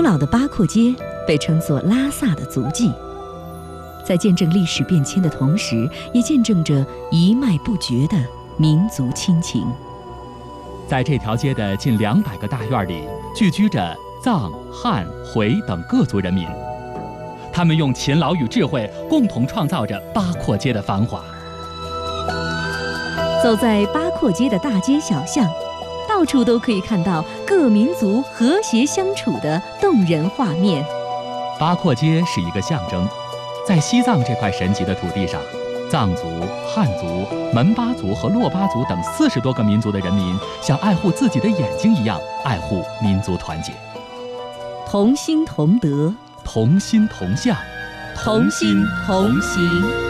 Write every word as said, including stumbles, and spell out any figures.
老的八廓街被称作拉萨的足迹，在见证历史变迁的同时，也见证着一脉不绝的民族亲情。 在这条街的近两百个大院里，聚居着藏、汉、回等各族人民，他们用勤劳与智慧共同创造着八廓街的繁华。 走在八廓街的大街小巷，到处都可以看到各民族和谐相处的动人画面。 八廓街是一个象征，在西藏这块神奇的土地上，藏族、汉族、门巴族和珞巴族等四十多个民族的人民，像爱护自己的眼睛一样爱护民族团结， 同心同德， 同心同向， 同心同行。